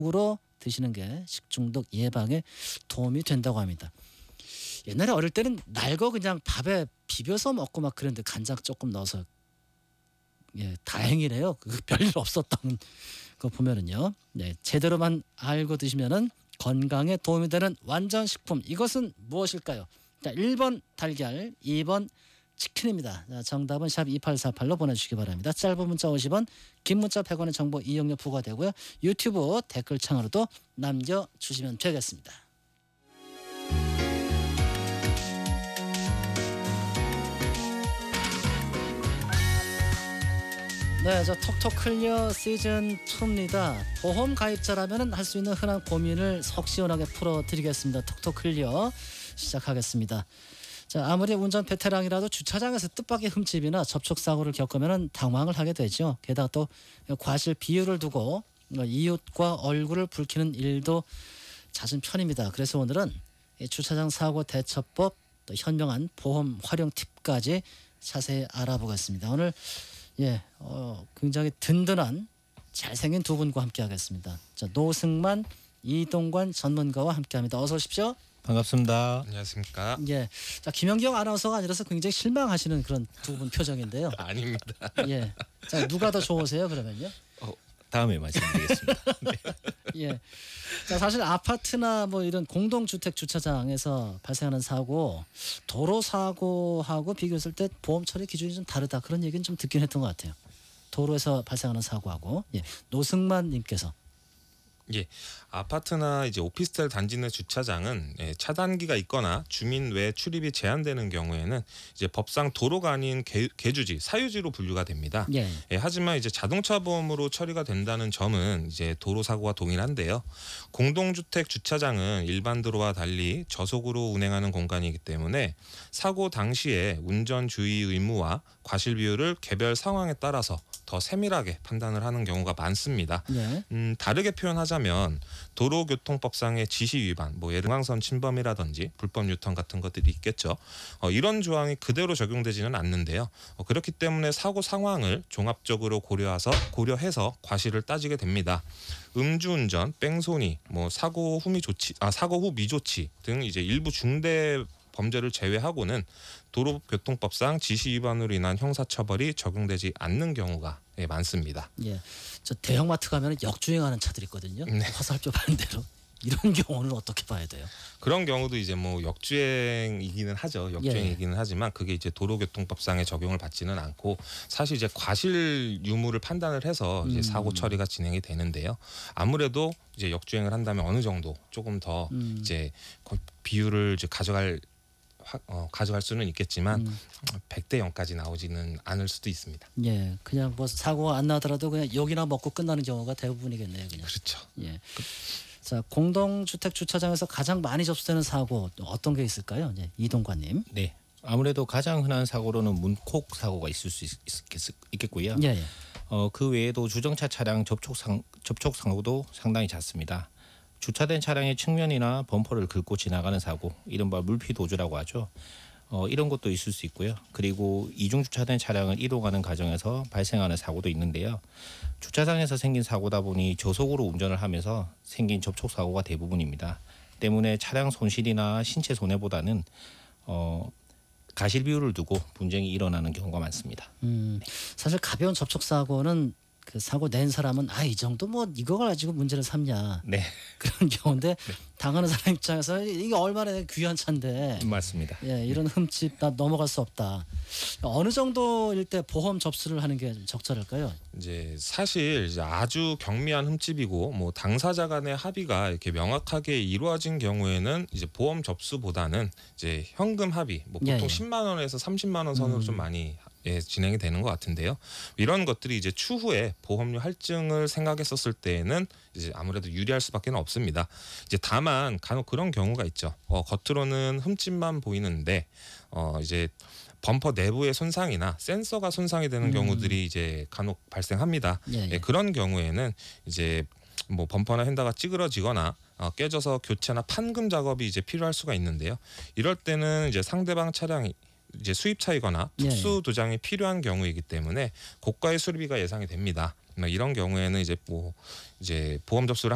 으로 드시는 게 식중독 예방에 도움이 된다고 합니다. 옛날에 어릴 때는 날거 그냥 밥에 비벼서 먹고 막 그랬는데 간장 조금 넣어서 다행이래요. 별일 없었던 거 보면은요. 제대로만 알고 드시면은 건강에 도움이 되는 완전 식품. 이것은 무엇일까요? 자, 1번 달걀, 2번 치킨입니다. 자, 정답은 샵 2848로 보내주시기 바랍니다. 짧은 문자 50원, 긴 문자 100원의 정보 이용료 부과되고요. 유튜브 댓글창으로도 남겨주시면 되겠습니다. 네, 저 톡톡 클리어 시즌 2입니다. 보험 가입자라면 할 수 있는 흔한 고민을 속 시원하게 풀어드리겠습니다. 톡톡 클리어 시작하겠습니다. 자, 아무리 운전 베테랑이라도 주차장에서 뜻밖의 흠집이나 접촉 사고를 겪으면 당황을 하게 되죠. 게다가 또 과실 비율을 두고 이웃과 얼굴을 붉히는 일도 잦은 편입니다. 그래서 오늘은 주차장 사고 대처법, 또 현명한 보험 활용 팁까지 자세히 알아보겠습니다. 오늘 굉장히 든든한 잘생긴 두 분과 함께하겠습니다. 자, 노승만, 이동관 전문가와 함께합니다. 어서 오십시오. 반갑습니다. 안녕하십니까. 예, 자, 김연경 아나운서가 아니라서 굉장히 실망하시는 그런 두 분 표정인데요. 아닙니다. 예, 자, 누가 더 좋으세요 그러면요? 다음에 말씀드리겠습니다. 네. 예, 자, 사실 아파트나 뭐 이런 공동주택 주차장에서 발생하는 사고, 도로 사고하고 비교했을 때 보험 처리 기준이 좀 다르다 그런 얘기는 좀 듣긴 했던 것 같아요. 도로에서 발생하는 사고하고. 노승만님께서. 예, 아파트나 이제 오피스텔 단지 내 주차장은 차단기가 있거나 주민 외 출입이 제한되는 경우에는 이제 법상 도로가 아닌 계주지, 사유지로 분류가 됩니다. 예. 하지만 이제 자동차 보험으로 처리가 된다는 점은 이제 도로 사고와 동일한데요. 공동주택 주차장은 일반 도로와 달리 저속으로 운행하는 공간이기 때문에 사고 당시에 운전 주의 의무와 과실 비율을 개별 상황에 따라서 더 세밀하게 판단을 하는 경우가 많습니다. 예. 다르게 표현하자면 도로교통법상의 지시 위반, 예를 중앙선 침범이라든지 불법 유턴 같은 것들이 있겠죠. 이런 조항이 그대로 적용되지는 않는데요. 그렇기 때문에 사고 상황을 종합적으로 고려해서 과실을 따지게 됩니다. 음주운전, 뺑소니, 사고 후 미조치 등 이제 일부 중대 범죄를 제외하고는 도로교통법상 지시 위반으로 인한 형사처벌이 적용되지 않는 경우가 많습니다. 예, 저 대형마트 가면 역주행하는 차들 있거든요. 네. 화살표 반대로. 이런 경우는 어떻게 봐야 돼요? 그런 경우도 이제 역주행이기는 하죠. 역주행이기는 하지만 그게 이제 도로교통법상의 적용을 받지는 않고 사실 이제 과실 유무를 판단을 해서 이제 사고 처리가 진행이 되는데요. 아무래도 이제 역주행을 한다면 어느 정도 조금 더 이제 비율을 이제 가져갈 수는 있겠지만 100대 0까지 나오지는 않을 수도 있습니다. 예, 그냥 사고가 안 나더라도 그냥 욕이나 먹고 끝나는 경우가 대부분이겠네요, 그냥. 그렇죠. 예. 자, 공동주택 주차장에서 가장 많이 접수되는 사고 어떤 게 있을까요? 이동관님. 네. 아무래도 가장 흔한 사고로는 문콕 사고가 있을 수 있겠고요. 예. 그 외에도 주정차 차량 접촉 사고도 상당히 잦습니다. 주차된 차량의 측면이나 범퍼를 긁고 지나가는 사고, 이른바 물피도주라고 하죠. 이런 것도 있을 수 있고요. 그리고 이중 주차된 차량을 이동하는 과정에서 발생하는 사고도 있는데요. 주차장에서 생긴 사고다 보니 저속으로 운전을 하면서 생긴 접촉 사고가 대부분입니다. 때문에 차량 손실이나 신체 손해보다는 가실 비율을 두고 분쟁이 일어나는 경우가 많습니다. 사실 가벼운 접촉 사고는 그 사고 낸 사람은 이 정도 이거 가지고 문제를 삼냐. 네. 그런 경우인데 당하는 사람 입장에서 이게 얼마나 귀한 차인데. 맞습니다. 예, 이런 흠집 나 넘어갈 수 없다. 어느 정도일 때 보험 접수를 하는 게 적절할까요? 이제 사실 이제 아주 경미한 흠집이고 당사자 간의 합의가 이렇게 명확하게 이루어진 경우에는 이제 보험 접수보다는 이제 현금 합의, 보통 10만 원에서 30만 원 선으로 좀 많이 진행이 되는 것 같은데요. 이런 것들이 이제 추후에 보험료 할증을 생각했었을 때에는 이제 아무래도 유리할 수밖에 없습니다. 이제 다만 간혹 그런 경우가 있죠. 겉으로는 흠집만 보이는데 이제 범퍼 내부의 손상이나 센서가 손상이 되는 경우들이 이제 간혹 발생합니다. 그런 경우에는 이제 범퍼나 휀다가 찌그러지거나 깨져서 교체나 판금 작업이 이제 필요할 수가 있는데요. 이럴 때는 이제 상대방 차량이 이제 수입차이거나 특수 도장이 필요한 경우이기 때문에 고가의 수리비가 예상이 됩니다. 이런 경우에는 이제 보험 접수를